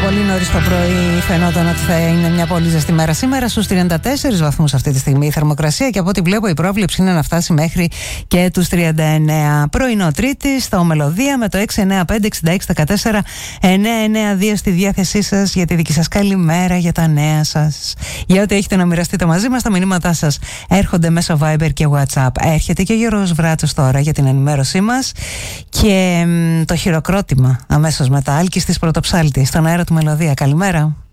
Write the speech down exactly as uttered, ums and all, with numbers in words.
πολύ νωρίς το πρωί φαινόταν ότι θα είναι μια πολύ ζεστή μέρα σήμερα. Στους τριάντα τέσσερις βαθμούς αυτή τη στιγμή η θερμοκρασία, και από ό,τι βλέπω η πρόβλεψη είναι να φτάσει μέχρι και τους τριάντα εννέα. Πρωινό Τρίτη στο Μελωδία με το έξι εννέα πέντε εξήντα έξι δεκατέσσερα εννέα εννέα δύο στη διάθεσή σας για τη δική σας καλημέρα, για τα νέα σας, για ό,τι έχετε να μοιραστείτε μαζί μας. Τα μηνύματά σας έρχονται μέσω Viber και WhatsApp. Έρχεται και ο Γιώργος Βράτσος τώρα για την ενημέρωσή μας και μ, το χειροκρότημα αμέσως μετά. Άλκης της Πρωτοψάλτη στον αέρα του Μελωδία. Καλημέρα.